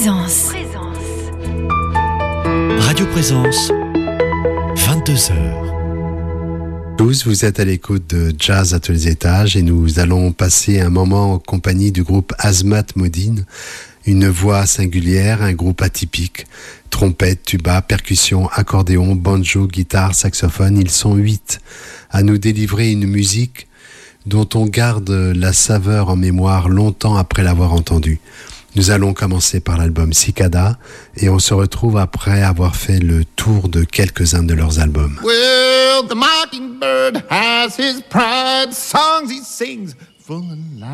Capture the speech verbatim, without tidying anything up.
Présence. Radio Présence, vingt-deux heures. Tous, vous êtes à l'écoute de Jazz à tous les étages et nous allons passer un moment en compagnie du groupe Azmat Modine. Une voix singulière, un groupe atypique. Trompette, tuba, percussion, accordéon, banjo, guitare, saxophone. Ils sont huit à nous délivrer une musique dont on garde la saveur en mémoire longtemps après l'avoir entendue. Nous allons commencer par l'album Cicada et on se retrouve après avoir fait le tour de quelques-uns de leurs albums. Well, the mockingbird has his pride, songs he sings full of life.